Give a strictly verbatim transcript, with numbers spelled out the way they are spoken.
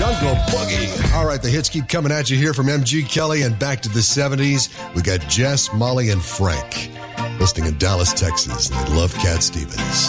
Jungle Boogie. All right, the hits keep coming at you here from M G Kelly and back to the seventies. We got Jess, Molly, and Frank listening in Dallas, Texas. They love Cat Stevens.